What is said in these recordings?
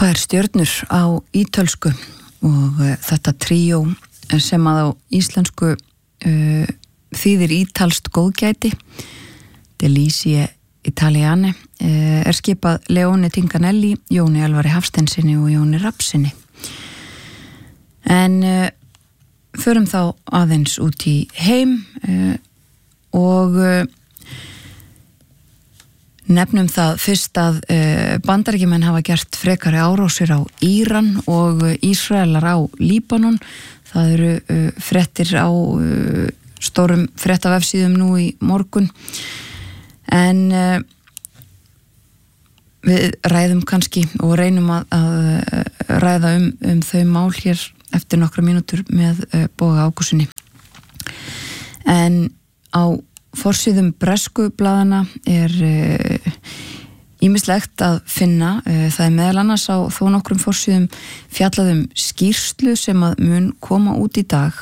Tvær stjörnur á ítölsku og þetta tríó sem að á íslensku þýðir ítalskt góðgæti, Delizie Italiane, skipað Leone Tinganelli, Jóni Elvari Hafsteinsinni og Jóni Rapsinni. En förum þá aðeins út í heim og nefnum það fyrst að Bandaríkjamenn hafa gert frekari árásir á Íran og Ísraelar á Líbanon. Það eru fréttir á stórum fréttavefsíðum nú í morgun. En við ræðum kannski og reynum að ræða um þau mál hér eftir nokkra mínútur með Boga Ágússyni. En á forsíðum bresku blaðana ýmislegt að finna. Það meðal annars á þó nokkrum forsíðum fjallaðum skýrslu sem að mun koma út í dag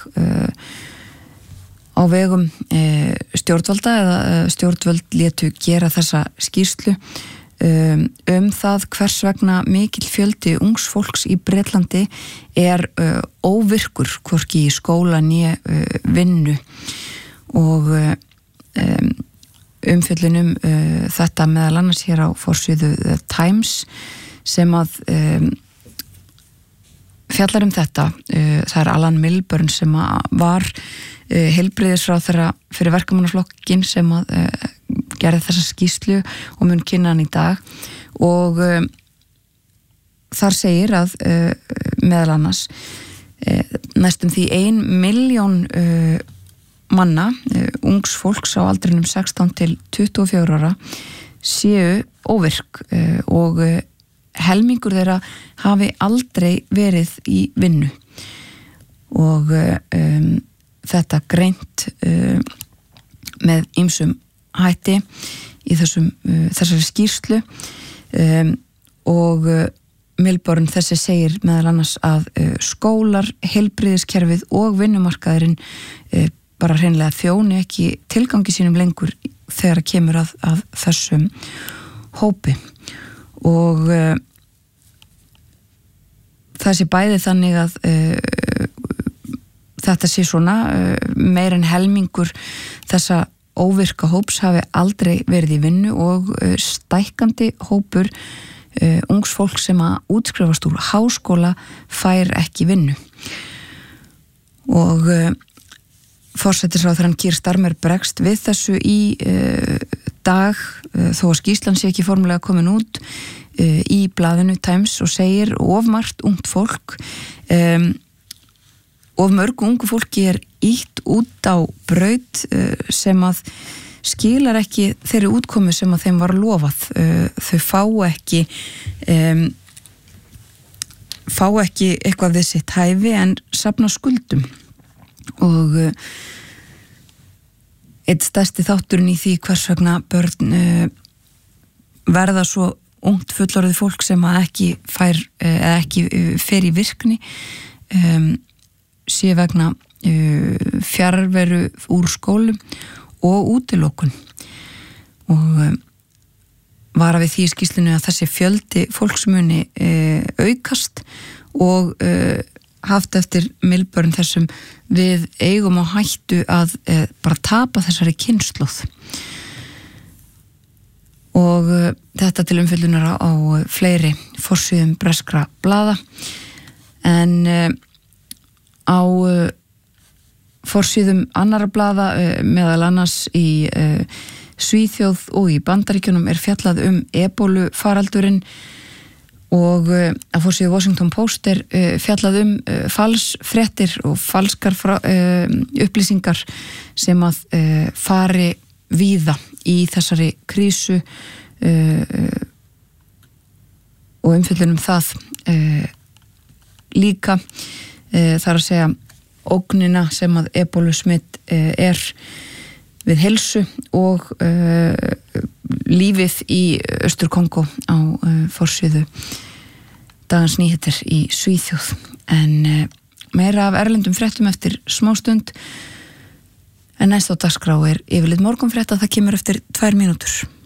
á vegum stjórnvalda eða stjórnvöld létu gera þessa skýrslu það hvers vegna mikill fjöldi ungs fólks í Bretlandi óvirkur hvorki í skóla né vinnu og umfjöllunum þetta meðal annars hér á forsíðu The Times sem að fjallar þetta. Það Alan Milburn sem var heilbrigðisráðherra fyrir verkamannaflokkin sem að gerði þessa skýrslu og mun kynna hann í dag og þar segir að meðal annars næstum því 1 milljón manna, ungs fólks á aldrinum 16 til 24 ára séu óvirk og helmingur þeirra hafi aldrei verið í vinnu og þetta greint með ýmsum hætti í þessari skýrslu og Milburn þessi segir meðal annars að skólar, heilbrigðiskerfið og vinnumarkaðurinn bara hreinlega þjóni ekki tilgangi sínum lengur þegar kemur að þessum hópi og það sé bæði þannig að þetta sé svona meir en helmingur þessa óvirka hóps hafi aldrei verið í vinnu og stækkandi hópur ungs fólk sem að útskrifast úr háskóla fær ekki vinnu og forsætisráðherrann Keir Starmer bregst við þessu í dag þó að skýrslan sé ekki formulega komin út í blaðinu Times og segir of margt ungt fólk of mörgu ungu fólki ítt út á braut sem að skilar ekki þeirri útkomu sem að þeim var lofað. Þau fá ekki eitthvað við sitt hæfi en safna skuldum og eitt stærsti þátturinn í því hvers vegna börn verða svo ungt fullorðið fólk sem að ekki fer í virkni sé vegna fjarveru úr skólum og útilokun og vara við því í skýrslunni að þessi fjöldi fólksmuni aukast og haft eftir Milburn þessum við eigum á hættu að bara tapa þessari kynslóð og þetta til umfjöllunar á fleiri forsíðum breskra blaða en á forsíðum annarra blaða meðal annars í Svíþjóð og í Bandaríkjunum fjallað ebólu faraldurinn og að forsíðu Washington Post fjallað falsfréttir og falskar upplýsingar sem að fari víða í þessari krísu og umfjöllunum það líka þar að segja ógnina sem að ebólusmitt við heilsu og lífið í Austur-Kongó á forsíðu Dagans Nyheter í Svíþjóð en meira af erlendum fréttum eftir smástund en næst á dagskrá yfirleitt morgunfrétta, það kemur eftir 2 mínútur.